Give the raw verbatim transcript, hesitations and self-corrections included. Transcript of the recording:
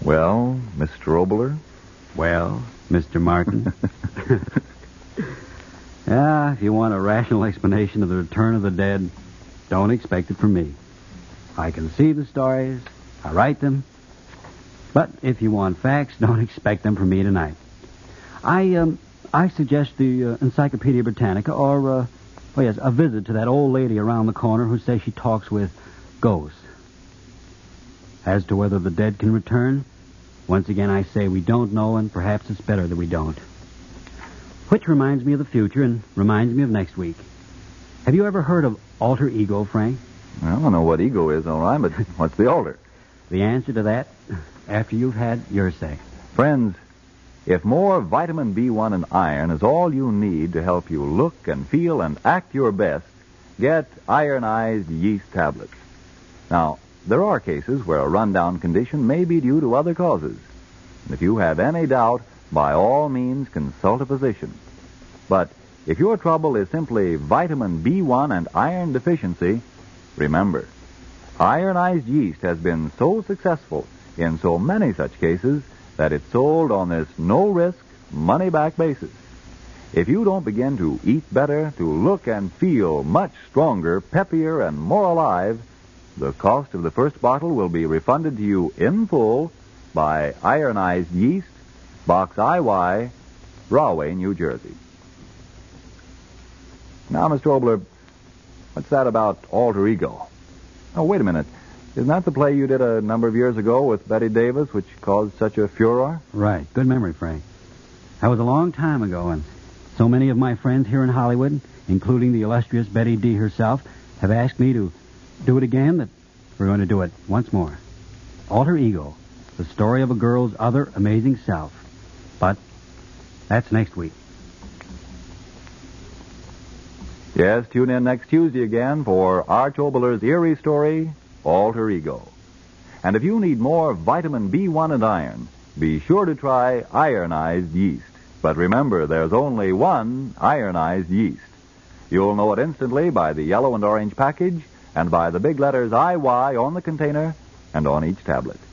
Well, Mister Oboler? Well, Mister Martin? Yeah, if you want a rational explanation of the return of the dead, don't expect it from me. I conceive the stories, I write them, but if you want facts, don't expect them from me tonight. I, um, I suggest the uh, Encyclopedia Britannica or, uh, oh yes, a visit to that old lady around the corner who says she talks with ghosts. As to whether the dead can return, once again I say we don't know, and perhaps it's better that we don't. Which reminds me of the future and reminds me of next week. Have you ever heard of alter ego, Frank? I don't know what ego is, all right, but what's the alter? The answer to that, after you've had your say. Friends, if more vitamin B one and iron is all you need to help you look and feel and act your best, get ironized yeast tablets. Now, there are cases where a rundown condition may be due to other causes. And if you have any doubt, by all means consult a physician. But if your trouble is simply vitamin B one and iron deficiency, remember, ironized yeast has been so successful in so many such cases that it's sold on this no-risk, money-back basis. If you don't begin to eat better, to look and feel much stronger, peppier, and more alive, the cost of the first bottle will be refunded to you in full by Ironized Yeast, Box I Y, Rahway, New Jersey. Now, Mister Oboler, what's that about alter ego? Oh, wait a minute. Isn't that the play you did a number of years ago with Betty Davis, which caused such a furor? Right. Good memory, Frank. That was a long time ago, and so many of my friends here in Hollywood, including the illustrious Betty D. herself, have asked me to do it again that we're going to do it once more. Alter Ego, the story of a girl's other amazing self. But that's next week. Yes, tune in next Tuesday again for Arch Oboler's eerie story, Alter Ego. And if you need more vitamin B one and iron, be sure to try ironized yeast. But remember, there's only one ironized yeast. You'll know it instantly by the yellow and orange package and by the big letters I Y on the container and on each tablet.